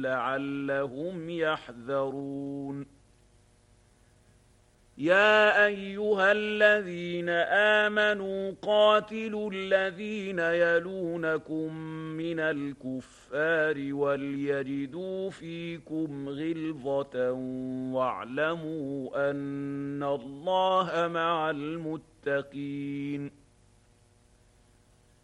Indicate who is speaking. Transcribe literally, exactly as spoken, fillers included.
Speaker 1: لعلهم يحذرون يا أيها الذين آمنوا قاتلوا الذين يلونكم من الكفار وليجدوا فيكم غلظة واعلموا أن الله مع المتقين